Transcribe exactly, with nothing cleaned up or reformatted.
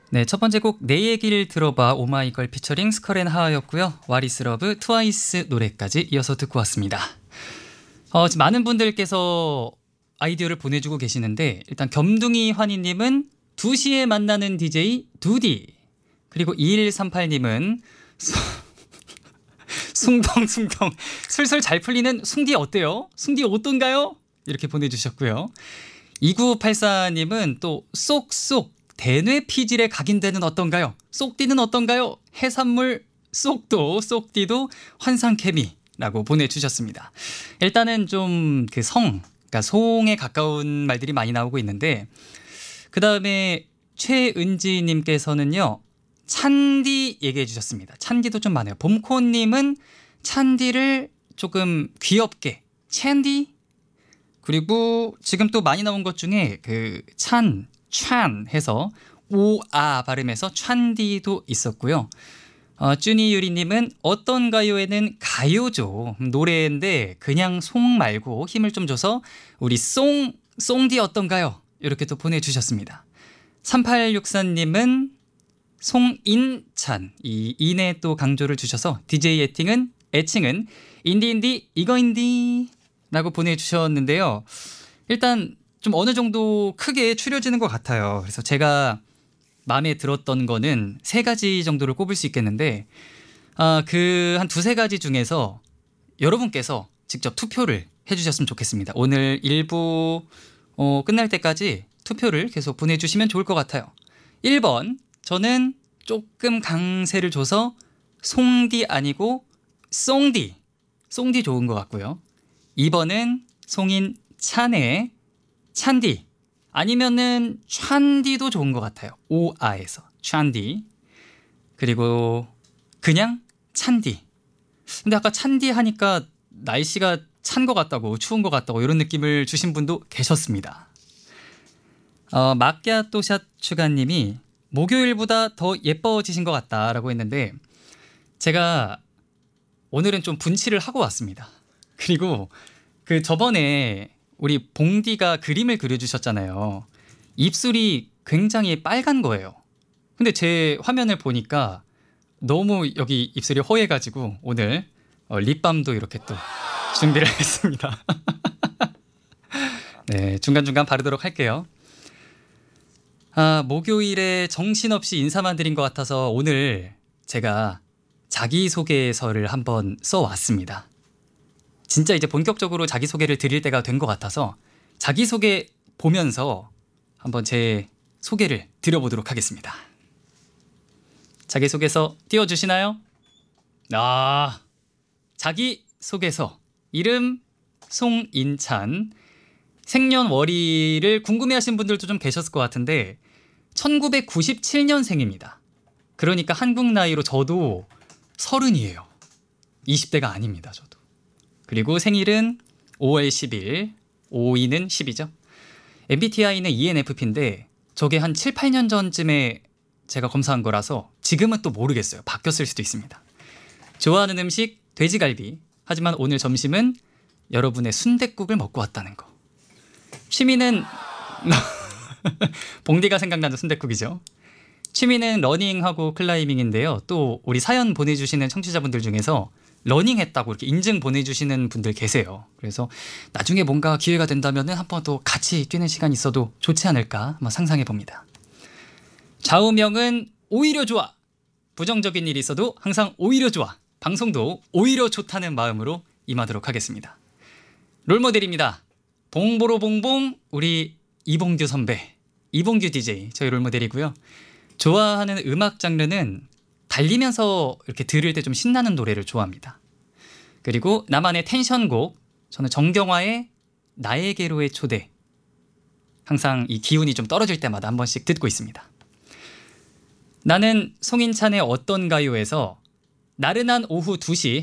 네, 첫 번째 곡 내 얘기를 들어봐 오마이걸 피처링 스컬앤하하였고요. 와리스 러브 트와이스 노래까지 이어서 듣고 왔습니다. 어, 지금 많은 분들께서 아이디어를 보내주고 계시는데 일단 겸둥이 환희님은 두 시에 만나는 디제이 두디, 그리고 이일삼팔님은 숭덩숭덩 슬슬 잘 풀리는 숭디 어때요? 숭디 어떤가요? 이렇게 보내주셨고요. 이구팔사님은 또 쏙쏙 대뇌 피질에 각인되는 어떤가요? 쏙디는 어떤가요? 해산물 쏙도 쏙디도 환상 케미라고 보내주셨습니다. 일단은 좀 그 성, 그러니까 송에 가까운 말들이 많이 나오고 있는데, 그 다음에 최은지님께서는요 찬디 얘기해 주셨습니다. 찬디도 좀 많아요. 봄코님은 찬디를 조금 귀엽게 찬디, 그리고 지금 또 많이 나온 것 중에 그 찬, 찬 해서 오아 발음해서 찬디도 있었고요. 어, 쭈니유리님은 어떤가요에는 가요죠. 노래인데 그냥 송 말고 힘을 좀 줘서 우리 송, 송디 어떤가요? 이렇게 또 보내주셨습니다. 삼팔육사님은 송인찬, 이 인에 또 강조를 주셔서 디제이 애칭은 애칭은 인디인디 이거인디 라고 보내주셨는데요. 일단 좀 어느 정도 크게 추려지는 것 같아요. 그래서 제가 마음에 들었던 거는 세 가지 정도를 꼽을 수 있겠는데, 아, 그 한 두세 가지 중에서 여러분께서 직접 투표를 해주셨으면 좋겠습니다. 오늘 일 부 어, 끝날 때까지 투표를 계속 보내주시면 좋을 것 같아요. 일 번, 저는 조금 강세를 줘서 송디 아니고 송디, 송디 좋은 것 같고요. 이 번은 송인찬의 찬디, 아니면은 찬디도 좋은 것 같아요. 오아에서 찬디, 그리고 그냥 찬디. 근데 아까 찬디 하니까 날씨가 찬 것 같다고, 추운 것 같다고 이런 느낌을 주신 분도 계셨습니다. 어, 마키아토샷 추가님이 목요일보다 더 예뻐지신 것 같다라고 했는데, 제가 오늘은 좀 분칠을 하고 왔습니다. 그리고 그 저번에 우리 봉디가 그림을 그려주셨잖아요. 입술이 굉장히 빨간 거예요. 근데 제 화면을 보니까 너무 여기 입술이 허해가지고 오늘 어, 립밤도 이렇게 또 준비를 했습니다. 네, 중간중간 바르도록 할게요. 아, 목요일에 정신없이 인사만 드린 것 같아서 오늘 제가 자기소개서를 한번 써왔습니다. 진짜 이제 본격적으로 자기소개를 드릴 때가 된 것 같아서 자기소개 보면서 한번 제 소개를 드려보도록 하겠습니다. 자기소개서 띄워주시나요? 아, 자기소개서. 이름 송인찬. 생년월일을 궁금해하신 분들도 좀 계셨을 것 같은데 천구백구십칠 년생입니다. 그러니까 한국 나이로 저도 서른이에요. 이십 대가 아닙니다, 저도. 그리고 생일은 오월 십일, 오이는 십이죠. 엠비티아이는 이엔에프피인데 저게 한 칠, 팔 년 전쯤에 제가 검사한 거라서 지금은 또 모르겠어요. 바뀌었을 수도 있습니다. 좋아하는 음식 돼지갈비. 하지만 오늘 점심은 여러분의 순댓국을 먹고 왔다는 거. 취미는 봉디가 생각나는 순댓국이죠. 취미는 러닝하고 클라이밍인데요. 또 우리 사연 보내주시는 청취자분들 중에서 러닝했다고 이렇게 인증 보내주시는 분들 계세요. 그래서 나중에 뭔가 기회가 된다면 한번 또 같이 뛰는 시간이 있어도 좋지 않을까 한번 상상해 봅니다. 좌우명은 오히려 좋아. 부정적인 일이 있어도 항상 오히려 좋아. 방송도 오히려 좋다는 마음으로 임하도록 하겠습니다. 롤모델입니다. 봉보로봉봉 우리 이봉규 선배, 이봉규 디제이 저희 롤모델이고요. 좋아하는 음악 장르는 달리면서 이렇게 들을 때 좀 신나는 노래를 좋아합니다. 그리고 나만의 텐션곡, 저는 정경화의 나에게로의 초대. 항상 이 기운이 좀 떨어질 때마다 한 번씩 듣고 있습니다. 나는 송인찬의 어떤가요에서 나른한 오후 두 시